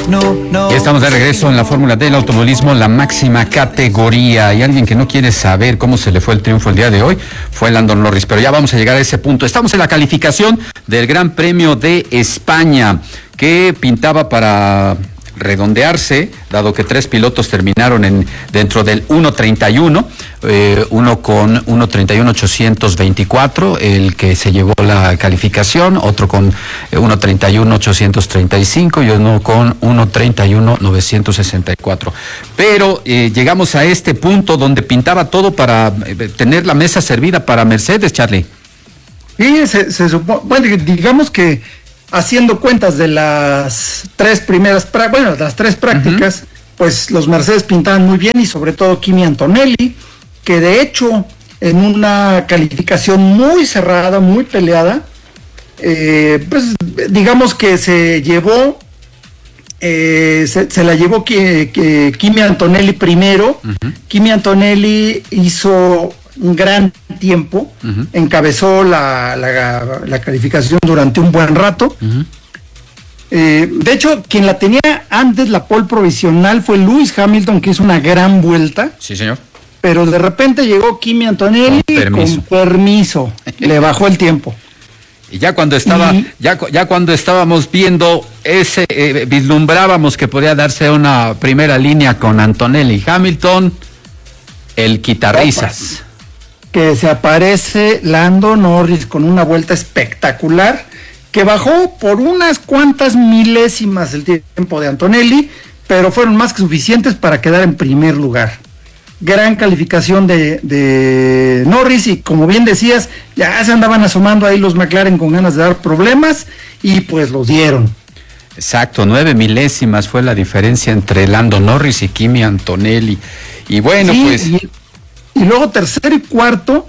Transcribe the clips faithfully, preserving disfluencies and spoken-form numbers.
no, no. Ya estamos de regreso en la Fórmula del automovilismo, la máxima categoría. Y alguien que no quiere saber cómo se le fue el triunfo el día de hoy fue Lando Norris, pero ya vamos a llegar a ese punto. Estamos en la calificación del Gran Premio de España, que pintaba para redondearse, dado que tres pilotos terminaron en dentro del uno treinta y uno, eh, uno con uno treinta y uno ochocientos veinticuatro, el que se llevó la calificación, otro con eh, uno treinta y uno ochocientos treinta y cinco y uno con uno treinta y uno novecientos sesenta y cuatro. Pero eh, llegamos a este punto donde pintaba todo para eh, tener la mesa servida para Mercedes, Charlie. Sí, se, se supone, bueno, digamos que haciendo cuentas de las tres primeras, bueno, las tres prácticas, uh-huh. pues los Mercedes pintaban muy bien, y sobre todo Kimi Antonelli, que de hecho en una calificación muy cerrada, muy peleada, eh, pues digamos que se llevó, eh, se, se la llevó que, que Kimi Antonelli primero. Uh-huh. Kimi Antonelli hizo un gran tiempo, uh-huh. encabezó la, la, la calificación durante un buen rato. Uh-huh. Eh, de hecho, quien la tenía antes, la pole provisional, fue Lewis Hamilton, que hizo una gran vuelta. Sí, señor. Pero de repente llegó Kimi Antonelli con permiso, con permiso le bajó el tiempo. Y ya cuando estaba, y... ya, ya cuando estábamos viendo ese, eh, vislumbrábamos que podría darse una primera línea con Antonelli y Hamilton, el quitarrisas. Que se aparece Lando Norris con una vuelta espectacular, que bajó por unas cuantas milésimas el tiempo de Antonelli, pero fueron más que suficientes para quedar en primer lugar. Gran calificación de, de Norris, y como bien decías, ya se andaban asomando ahí los McLaren con ganas de dar problemas, y pues los dieron. Exacto, nueve milésimas fue la diferencia entre Lando Norris y Kimi Antonelli. Y bueno, sí, pues... Y... Y luego tercero y cuarto,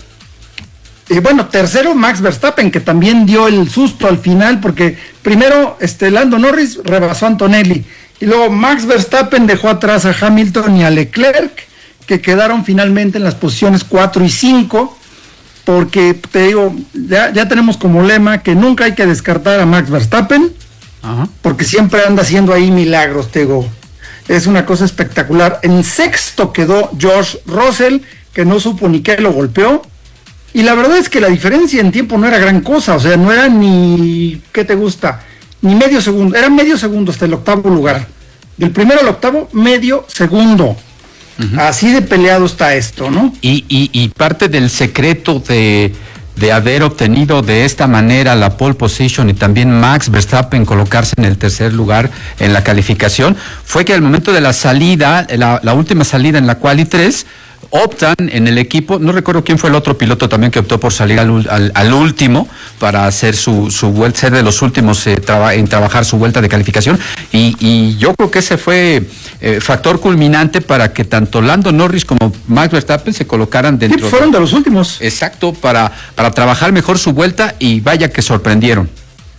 y bueno, tercero Max Verstappen, que también dio el susto al final, porque primero este, Lando Norris rebasó a Antonelli, y luego Max Verstappen dejó atrás a Hamilton y a Leclerc, que quedaron finalmente en las posiciones cuatro y cinco, porque te digo, ya, ya tenemos como lema que nunca hay que descartar a Max Verstappen, uh-huh. porque siempre anda haciendo ahí milagros, te digo. Es una cosa espectacular. En sexto quedó George Russell, que no supo ni qué lo golpeó, y la verdad es que la diferencia en tiempo no era gran cosa, o sea, no era ni, ¿qué te gusta? Ni medio segundo, era medio segundo hasta el octavo lugar, del primero al octavo, medio segundo, uh-huh. así de peleado está esto, ¿no? Y, y, y parte del secreto de, de haber obtenido de esta manera la pole position y también Max Verstappen colocarse en el tercer lugar en la calificación, fue que al momento de la salida, la, la última salida en la quali tres, optan en el equipo, no recuerdo quién fue el otro piloto también que optó por salir al, al, al último para hacer su, su vuelta, ser de los últimos eh, traba, en trabajar su vuelta de calificación, y, y yo creo que ese fue eh, factor culminante para que tanto Lando Norris como Max Verstappen se colocaran dentro. Sí, fueron de, de los últimos. Exacto, para, para trabajar mejor su vuelta, y vaya que sorprendieron.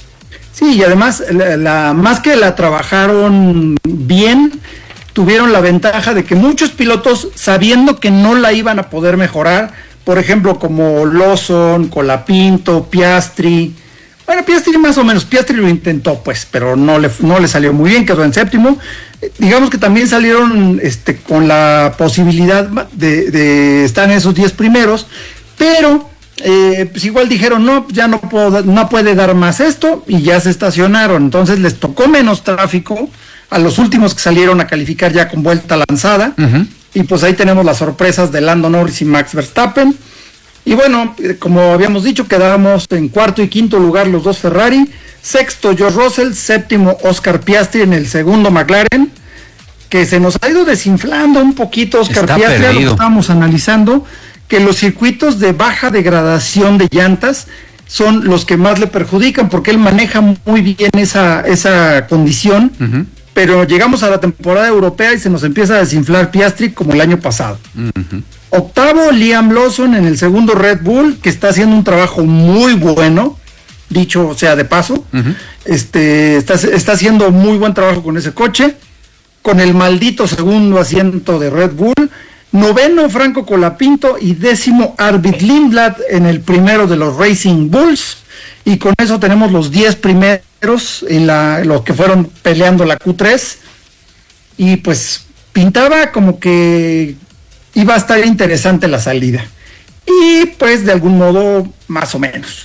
Sí, y además, la, la, más que la trabajaron bien, tuvieron la ventaja de que muchos pilotos, sabiendo que no la iban a poder mejorar, por ejemplo, como Lawson, Colapinto, Piastri, bueno, Piastri más o menos, Piastri lo intentó, pues, pero no le, no le salió muy bien, quedó en séptimo. Eh, digamos que también salieron este, con la posibilidad de, de estar en esos diez primeros, pero eh, pues igual dijeron, no, ya no, puedo, no puede dar más esto, y ya se estacionaron, entonces les tocó menos tráfico a los últimos que salieron a calificar ya con vuelta lanzada, uh-huh. y pues ahí tenemos las sorpresas de Lando Norris y Max Verstappen, y bueno, como habíamos dicho, quedamos en cuarto y quinto lugar los dos Ferrari, sexto George Russell, séptimo Oscar Piastri en el segundo McLaren, que se nos ha ido desinflando un poquito Oscar Está Piastri, ya lo estábamos analizando, que los circuitos de baja degradación de llantas son los que más le perjudican, porque él maneja muy bien esa, esa condición, uh-huh. pero llegamos a la temporada europea y se nos empieza a desinflar Piastri como el año pasado. Uh-huh. Octavo, Liam Lawson en el segundo Red Bull, que está haciendo un trabajo muy bueno, dicho sea de paso, uh-huh. este, está, está haciendo muy buen trabajo con ese coche, con el maldito segundo asiento de Red Bull. Noveno, Franco Colapinto, y décimo, Arvid Lindblad en el primero de los Racing Bulls, y con eso tenemos los diez primeros terceros en la, los que fueron peleando la Q tres, y pues pintaba como que iba a estar interesante la salida, y pues de algún modo más o menos.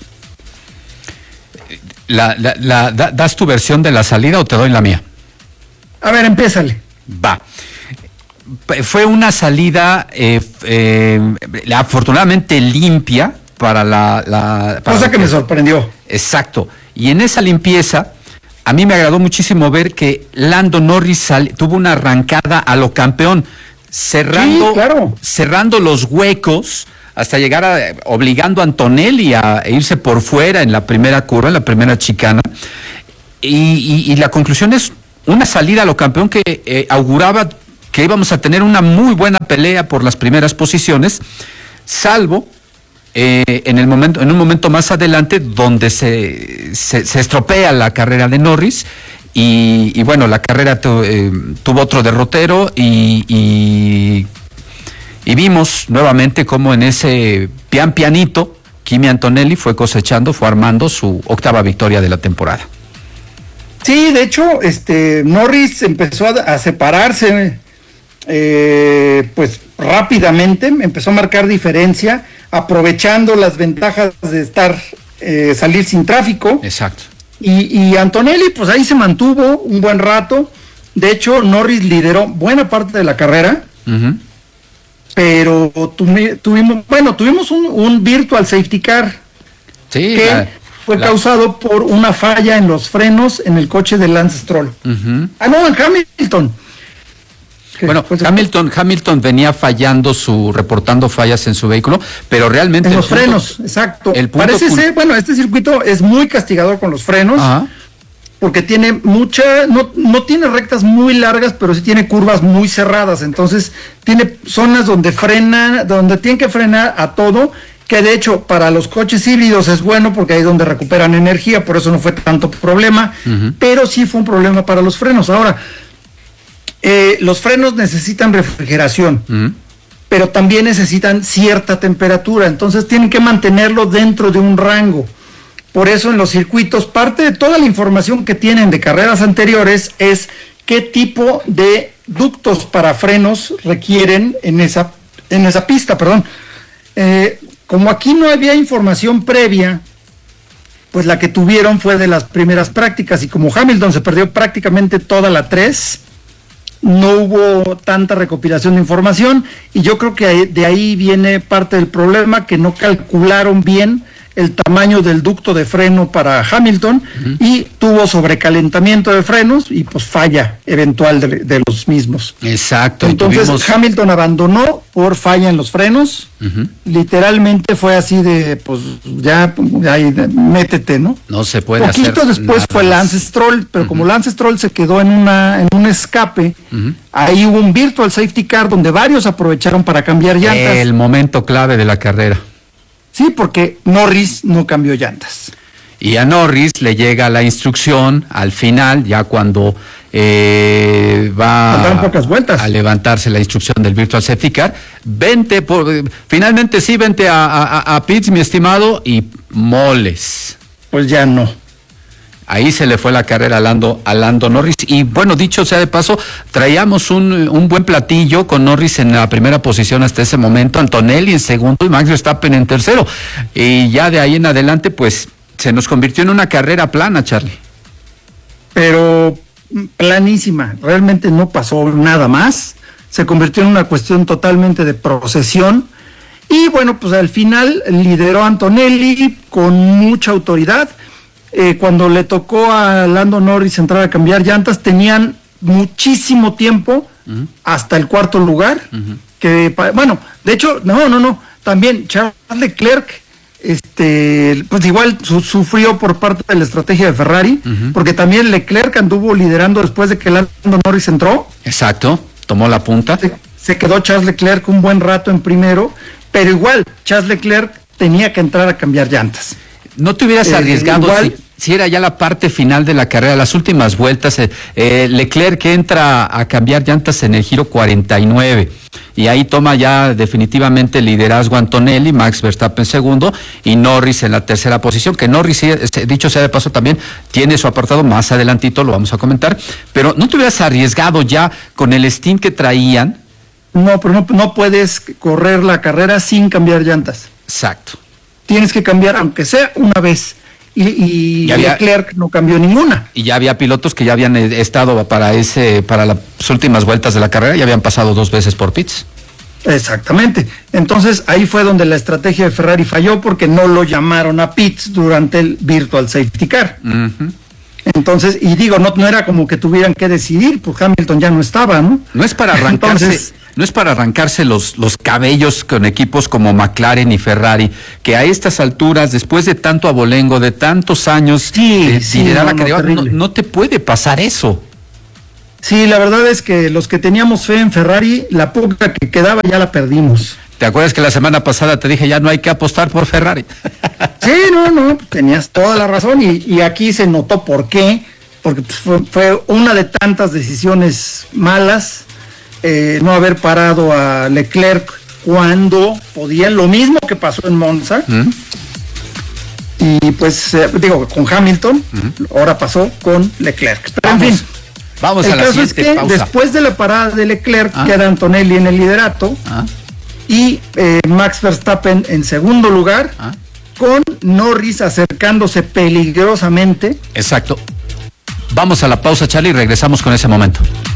La, la, la, ¿Das tu versión de la salida o te doy la mía? A ver, empézale. Va. Fue una salida eh, eh, afortunadamente limpia para la... la para Cosa que, que me sorprendió. Exacto. Y en esa limpieza, a mí me agradó muchísimo ver que Lando Norris sal, tuvo una arrancada a lo campeón, cerrando, sí, claro. cerrando los huecos hasta llegar a, obligando a Antonelli a, a irse por fuera en la primera curva, en la primera chicana. Y, y, y la conclusión es una salida a lo campeón que eh, auguraba que íbamos a tener una muy buena pelea por las primeras posiciones, salvo eh, en el momento, en un momento más adelante donde se, se, se estropea la carrera de Norris y, y bueno, la carrera tu, eh, tuvo otro derrotero y, y, y vimos nuevamente cómo en ese pian pianito Kimi Antonelli fue cosechando, fue armando su octava victoria de la temporada. Sí, de hecho, este Norris empezó a, a separarse eh, pues rápidamente, empezó a marcar diferencia, aprovechando las ventajas de estar eh, salir sin tráfico. Exacto. Y, y Antonelli, pues ahí se mantuvo un buen rato. De hecho, Norris lideró buena parte de la carrera, uh-huh. pero tuvi, tuvimos, bueno, tuvimos un, un virtual safety car. Sí, que la, fue la... causado por una falla en los frenos en el coche de Lance Stroll. Uh-huh. Ah, no, en Hamilton. Bueno, Hamilton, Hamilton venía fallando su, reportando fallas en su vehículo, pero realmente... En los punto, frenos, exacto. El Parece cul- ser, bueno, este circuito es muy castigador con los frenos, uh-huh. porque tiene mucha, no, no tiene rectas muy largas, pero sí tiene curvas muy cerradas, entonces tiene zonas donde frena, donde tienen que frenar a todo, que de hecho para los coches híbridos es bueno porque ahí es donde recuperan energía, por eso no fue tanto problema, uh-huh. pero sí fue un problema para los frenos. Ahora, Eh, los frenos necesitan refrigeración, uh-huh. pero también necesitan cierta temperatura, entonces tienen que mantenerlo dentro de un rango. Por eso en los circuitos, parte de toda la información que tienen de carreras anteriores es qué tipo de ductos para frenos requieren en esa, en esa pista, perdón. Eh, como aquí no había información previa, pues la que tuvieron fue de las primeras prácticas, y como Hamilton se perdió prácticamente toda la tres, no hubo tanta recopilación de información, y yo creo que de ahí viene parte del problema, que no calcularon bien el tamaño del ducto de freno para Hamilton, uh-huh. y tuvo sobrecalentamiento de frenos y pues falla eventual de, de los mismos. Exacto. Entonces tuvimos... Hamilton abandonó por falla en los frenos, uh-huh. literalmente fue así de, pues ya, ahí, métete, ¿no? No se puede Poquito hacer después nada fue Lance Stroll, pero uh-huh. como Lance Stroll se quedó en una en un escape, uh-huh. ahí hubo un virtual safety car donde varios aprovecharon para cambiar llantas. El momento clave de la carrera. Sí, porque Norris no cambió llantas. Y a Norris le llega la instrucción al final, ya cuando eh, va a, pocas vueltas. a levantarse la instrucción del Virtual Safety Car, vente, por, finalmente sí, vente a, a, a pits, mi estimado, y moles. Pues ya no. Ahí se le fue la carrera a Lando, a Lando Norris. Y bueno, dicho sea de paso, traíamos un, un buen platillo con Norris en la primera posición hasta ese momento, Antonelli en segundo y Max Verstappen en tercero. Y ya de ahí en adelante, pues, se nos convirtió en una carrera plana, Charlie. Pero planísima, realmente no pasó nada más. Se convirtió en una cuestión totalmente de procesión. Y bueno, pues al final lideró Antonelli con mucha autoridad. Eh, cuando le tocó a Lando Norris entrar a cambiar llantas, tenían muchísimo tiempo uh-huh. hasta el cuarto lugar, uh-huh. que bueno, de hecho, no, no, no, también Charles Leclerc, este, pues igual su, sufrió por parte de la estrategia de Ferrari, uh-huh. porque también Leclerc anduvo liderando después de que Lando Norris entró. Exacto, tomó la punta. Se, se quedó Charles Leclerc un buen rato en primero, pero igual Charles Leclerc tenía que entrar a cambiar llantas. No te hubieras eh, arriesgado igual, si, si era ya la parte final de la carrera, las últimas vueltas. Eh, eh, Leclerc que entra a cambiar llantas en el giro cuarenta y nueve. Y ahí toma ya definitivamente el liderazgo Antonelli, Max Verstappen segundo y Norris en la tercera posición, que Norris, dicho sea de paso, también tiene su apartado más adelantito, lo vamos a comentar, pero ¿no te hubieras arriesgado ya con el stint que traían? No, pero no, no puedes correr la carrera sin cambiar llantas. Exacto. Tienes que cambiar, aunque sea una vez. Y, y había, Leclerc no cambió ninguna. Y ya había pilotos que ya habían estado para ese, para las últimas vueltas de la carrera, ya habían pasado dos veces por pits. Exactamente. Entonces ahí fue donde la estrategia de Ferrari falló, porque no lo llamaron a pits durante el Virtual Safety Car. Uh-huh. Entonces, y digo, no, no era como que tuvieran que decidir, pues Hamilton ya no estaba, ¿no? No es para arrancarse, Entonces, no es para arrancarse los, los cabellos con equipos como McLaren y Ferrari, que a estas alturas, después de tanto abolengo, de tantos años, sí, de sí, liderar no, la carrera, no, no, no te puede pasar eso. Sí, la verdad es que los que teníamos fe en Ferrari, la poca que quedaba ya la perdimos. ¿Te acuerdas que la semana pasada te dije ya no hay que apostar por Ferrari? Sí, no, no, tenías toda la razón y, y aquí se notó por qué, porque pues, fue, fue una de tantas decisiones malas, eh, no haber parado a Leclerc cuando podía, lo mismo que pasó en Monza, ¿Mm? y pues eh, digo, con Hamilton, ¿Mm? Ahora pasó con Leclerc. Pero Vamos. en fin. Vamos el a la caso es que pausa. Después de la parada de Leclerc, ¿Ah? queda Antonelli en el liderato, ¿Ah? y eh, Max Verstappen en segundo lugar, ¿Ah? con Norris acercándose peligrosamente. Exacto. Vamos a la pausa, Charlie, y regresamos con ese momento.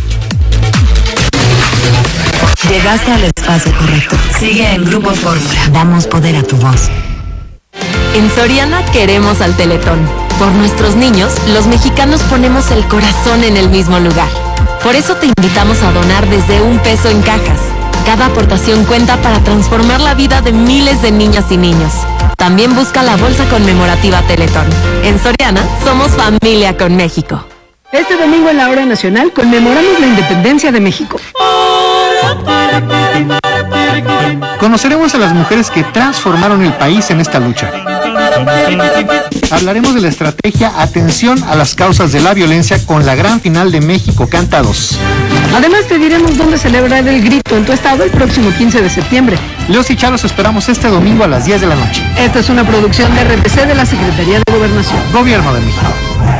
Llegaste al espacio correcto. Sigue en Grupo Fórmula. Damos poder a tu voz. En Soriana queremos al Teletón. Por nuestros niños, los mexicanos ponemos el corazón en el mismo lugar. Por eso te invitamos a donar desde un peso en cajas. Cada aportación cuenta para transformar la vida de miles de niñas y niños. También busca la bolsa conmemorativa Teletón. En Soriana, somos familia con México. Este domingo en la Hora Nacional conmemoramos la independencia de México. Conoceremos a las mujeres que transformaron el país en esta lucha. Hablaremos de la estrategia Atención a las causas de la violencia con la gran final de México Canta dos. Además te diremos dónde celebrar el grito en tu estado el próximo quince de septiembre. Los y Chalos esperamos este domingo a las diez de la noche. Esta es una producción de R T C de la Secretaría de Gobernación. Gobierno de México.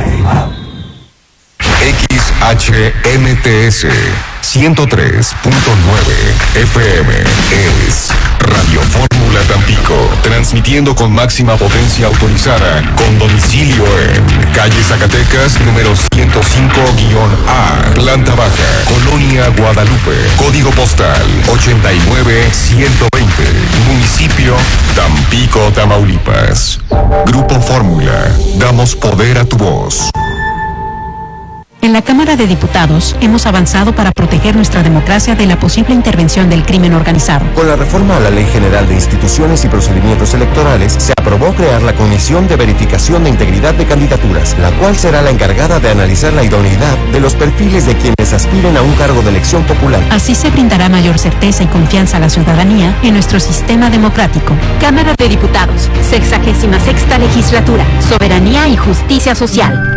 X H M T S ciento tres punto nueve F M es Radio Fórmula Tampico, transmitiendo con máxima potencia autorizada, con domicilio en calle Zacatecas, número ciento cinco A, planta baja, Colonia Guadalupe, código postal ochenta y nueve ciento veinte, municipio Tampico, Tamaulipas. Grupo Fórmula, damos poder a tu voz. En la Cámara de Diputados hemos avanzado para proteger nuestra democracia de la posible intervención del crimen organizado. Con la reforma a la Ley General de Instituciones y Procedimientos Electorales, se aprobó crear la Comisión de Verificación de Integridad de Candidaturas, la cual será la encargada de analizar la idoneidad de los perfiles de quienes aspiren a un cargo de elección popular. Así se brindará mayor certeza y confianza a la ciudadanía en nuestro sistema democrático. Cámara de Diputados, sexagésima sexta legislatura, soberanía y justicia social.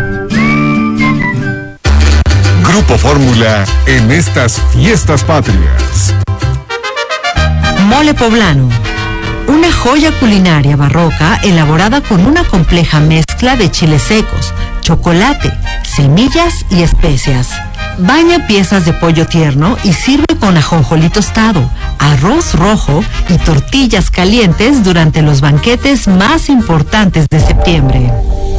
Grupo Fórmula en estas fiestas patrias. Mole poblano. Una joya culinaria barroca elaborada con una compleja mezcla de chiles secos, chocolate, semillas y especias. Baña piezas de pollo tierno y sirve con ajonjolí tostado, arroz rojo y tortillas calientes durante los banquetes más importantes de septiembre.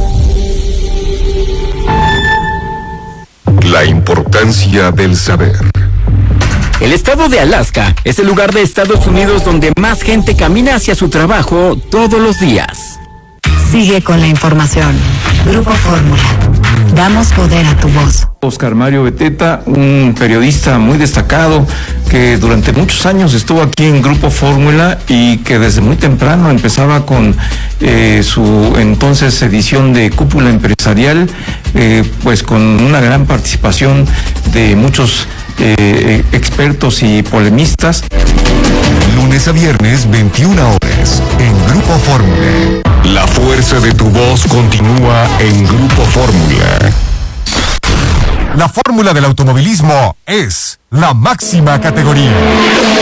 La importancia del saber. El estado de Alaska es el lugar de Estados Unidos donde más gente camina hacia su trabajo todos los días. Sigue con la información. Grupo Fórmula. Damos poder a tu voz. Oscar Mario Beteta, un periodista muy destacado que durante muchos años estuvo aquí en Grupo Fórmula y que desde muy temprano empezaba con eh, su entonces edición de Cúpula Empresarial, eh, pues con una gran participación de muchos eh, expertos y polemistas. Lunes a viernes, veintiuna horas, en Grupo Fórmula. La fuerza de tu voz continúa en Grupo Fórmula. La fórmula del automovilismo es la máxima categoría.